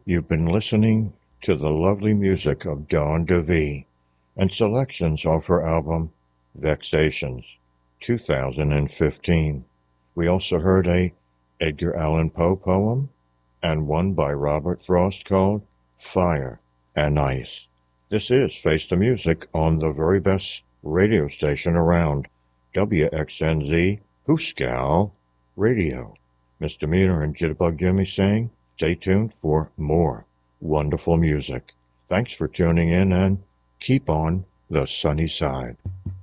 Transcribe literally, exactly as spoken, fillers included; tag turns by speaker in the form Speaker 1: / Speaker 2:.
Speaker 1: You've been listening to the lovely music of Dawn DeVee and selections off her album Vexations, two thousand fifteen. We also heard a Edgar Allan Poe poem and one by Robert Frost called Fire and Ice. This is Face the Music on the very best radio station around, W X N Z Hooskow Radio. Mister Meter and Jitterbug Jimmy saying, stay tuned for more wonderful music. Thanks for tuning in and keep on the sunny side.